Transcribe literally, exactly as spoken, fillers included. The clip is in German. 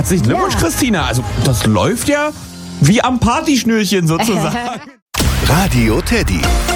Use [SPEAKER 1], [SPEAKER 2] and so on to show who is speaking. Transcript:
[SPEAKER 1] Herzlichen Glückwunsch, ja. Christina. Also das läuft ja wie am Partyschnürchen sozusagen.
[SPEAKER 2] Radio Teddy.